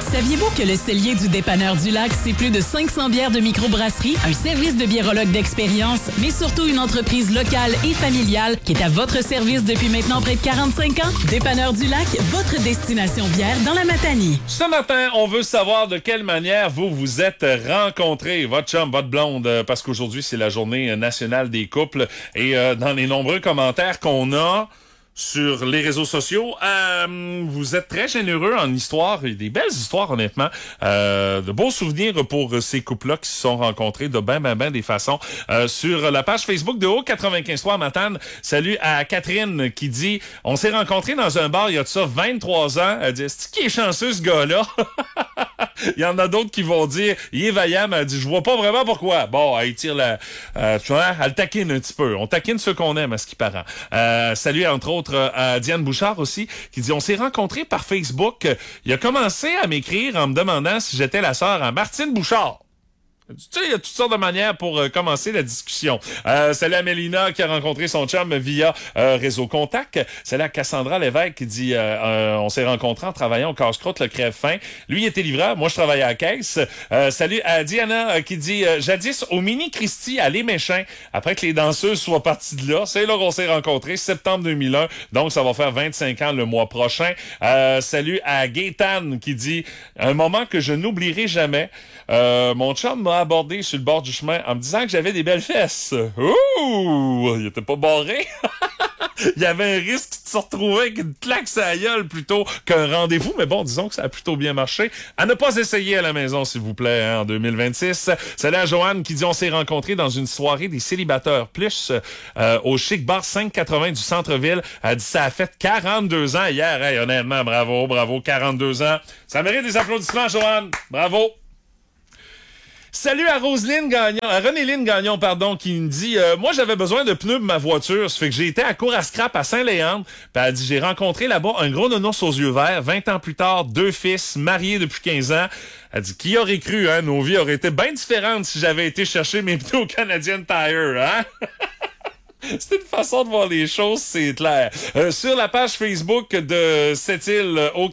Saviez-vous que le cellier du dépanneur du Lac, c'est plus de 500 bières de microbrasserie, un service de biérologue d'expérience, mais surtout une entreprise locale et familiale qui est à votre service depuis maintenant près de 45 ans? Dépanneur du Lac, votre destination bière dans la Matanie. Ce matin, on veut savoir de quelle manière vous vous êtes rencontrés, votre chum, votre blonde, parce qu'aujourd'hui, c'est la journée nationale des couples. Et dans les nombreux commentaires qu'on a sur les réseaux sociaux, vous êtes très généreux en histoire, et des belles histoires honnêtement, de beaux souvenirs pour ces couples-là qui se sont rencontrés de ben des façons. Sur la page Facebook de Haut 95.3 Matane, salut à Catherine qui dit « On s'est rencontrés dans un bar il y a de ça 23 ans. » Elle dit « C'est qui est chanceux ce gars-là? » Il y en a d'autres qui vont dire « Il est vaillant. » Elle dit « Je vois pas vraiment pourquoi. » Bon, elle tire la... tu vois, elle taquine un petit peu. On taquine ceux qu'on aime à ce qui paraît. Salut entre autres à Diane Bouchard aussi, qui dit « On s'est rencontrés par Facebook. Il a commencé à m'écrire en me demandant si j'étais la sœur à Martine Bouchard. » Tu sais, il y a toutes sortes de manières pour commencer la discussion. Salut à Mélina qui a rencontré son chum via Réseau Contact. Salut à Cassandra Lévesque qui dit on s'est rencontrés en travaillant au casse-croûte le crève-fin. Lui, il était livreur. Moi, je travaillais à la caisse. Salut à Diana qui dit jadis au Mini Christie à Les Méchins, après que les danseuses soient parties de là. C'est là qu'on s'est rencontrés, septembre 2001. Donc, ça va faire 25 ans le mois prochain. Salut à Gaétan qui dit un moment que je n'oublierai jamais. Mon chum m'a abordé sur le bord du chemin en me disant que j'avais des belles fesses. Ouh! Il était pas barré. Il y avait un risque de se retrouver avec une claque sur la gueule plutôt qu'un rendez-vous. Mais bon, disons que ça a plutôt bien marché. À ne pas essayer à la maison, s'il vous plaît, en 2026. Salut à Joanne qui dit on s'est rencontrés dans une soirée des célibataires plus au Chic Bar 580 du centre-ville. Elle dit ça a fait 42 ans hier. Hey, honnêtement, bravo, 42 ans. Ça mérite des applaudissements, Joanne. Bravo. Salut à René-Lyne Gagnon, qui me dit moi j'avais besoin de pneus pour ma voiture, ça fait que j'ai été à cour à scrap à Saint-Léandre, puis elle dit j'ai rencontré là-bas un gros nonos aux yeux verts, 20 ans plus tard, 2 fils, mariés depuis 15 ans. Elle dit qui aurait cru, hein, nos vies auraient été bien différentes si j'avais été chercher mes pneus au Canadian Tire, hein? C'est une façon de voir les choses, c'est clair. Sur la page Facebook de Sept-Îles au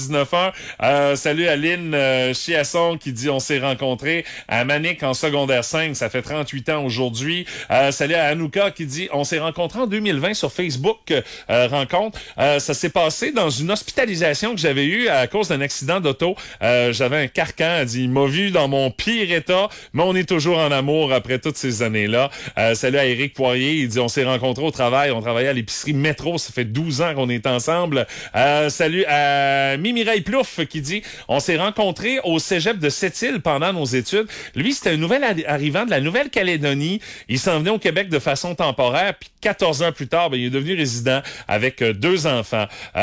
99.1, salut à Lynn Chiasson qui dit on s'est rencontrés à Manic en secondaire 5, ça fait 38 ans aujourd'hui. Salut à Anouka qui dit on s'est rencontrés en 2020 sur Facebook rencontre. Ça s'est passé dans une hospitalisation que j'avais eue à cause d'un accident d'auto. J'avais un carcan, elle dit il m'a vu dans mon pire état, mais on est toujours en amour après toutes ces années-là. Salut à Éric Poirier, il dit on s'est rencontrés au travail, on travaillait à l'épicerie Métro, ça fait 12 ans qu'on est ensemble. Salut à Mimireille Plouf qui dit on s'est rencontrés au cégep de Sept-Îles pendant nos études. Lui, c'était un nouvel arrivant de la Nouvelle-Calédonie. Il s'en venait au Québec de façon temporaire, puis 14 ans plus tard, il est devenu résident avec 2 enfants.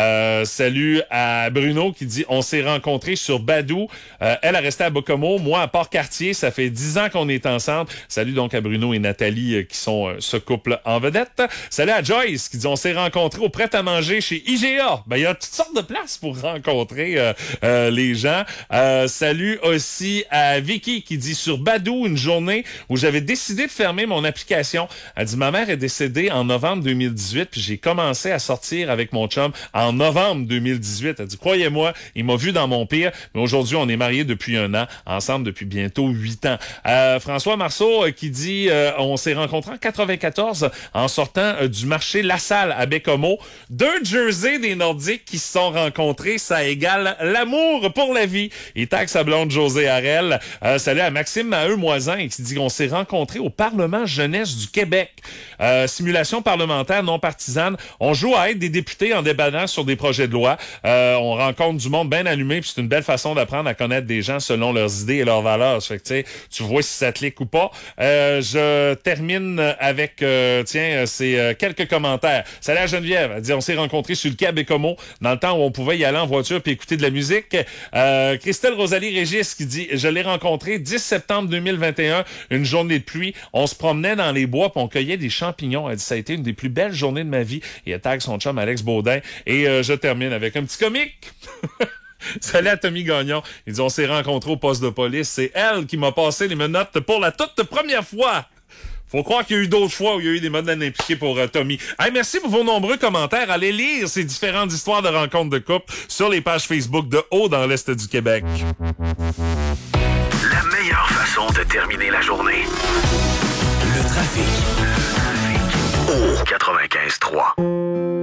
Salut à Bruno qui dit on s'est rencontrés sur Badou. Elle a resté à Bocomo, moi à Port-Cartier, ça fait 10 ans qu'on est ensemble. Salut donc à Bruno et Nathalie qui sont ce couple en vedette. Salut à Joyce qui dit on s'est rencontrés au prêt-à-manger chez IGA. Il y a toutes sortes de places pour rencontrer les gens. Salut aussi à Vicky qui dit sur Badou, une journée où j'avais décidé de fermer mon application. Elle dit ma mère est décédée en novembre 2018 puis j'ai commencé à sortir avec mon chum en novembre 2018. Elle dit croyez-moi, il m'a vu dans mon pire, mais aujourd'hui on est mariés depuis 1 an, ensemble depuis bientôt 8 ans. François Marceau qui dit on s'est rencontrés en 94 en sortant du marché La Salle à Bécomo. 2 Jerseys des Nordiques qui se sont rencontrés, ça égale l'amour pour la vie. Il tague sa blonde José Harel. Salut à Maxime Maheu-Moisin qui dit qu'on s'est rencontrés au Parlement jeunesse du Québec. Simulation parlementaire non partisane. On joue à être des députés en débattant sur des projets de loi. On rencontre du monde bien allumé, puis c'est une belle façon d'apprendre à connaître des gens selon leurs idées et leurs valeurs. Ça fait que, tu vois si ça te clique ou pas. Je termine avec c'est quelques commentaires. Salut à Geneviève. Elle dit on s'est rencontrés sur le quai à Bécomo dans le temps où on pouvait y aller en voiture puis écouter de la musique. Christelle Rosalie Régis qui dit je l'ai rencontré 10 septembre 2021, une journée de pluie. On se promenait dans les bois puis on cueillait des champignons. Elle dit ça a été une des plus belles journées de ma vie. Et elle tag son chum Alex Baudin. Et je termine avec un petit comique. Salut à Tommy Gagnon. Il dit on s'est rencontrés au poste de police. C'est elle qui m'a passé les menottes pour la toute première fois. Faut croire qu'il y a eu d'autres fois où il y a eu des modes impliqués pour Tommy. Hey, merci pour vos nombreux commentaires. Allez lire ces différentes histoires de rencontres de couple sur les pages Facebook de Haut dans l'Est du Québec. La meilleure façon de terminer la journée. Le trafic. Au 95.3.